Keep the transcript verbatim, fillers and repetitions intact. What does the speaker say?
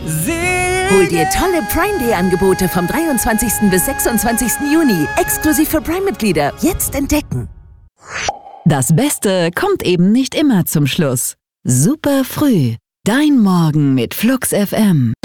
Hol dir tolle Prime Day Angebote vom dreiundzwanzigsten bis sechsundzwanzigsten Juni. Exklusiv für Prime-Mitglieder. Jetzt entdecken. Das Beste kommt eben nicht immer zum Schluss. Super früh. Dein Morgen mit Flux F M.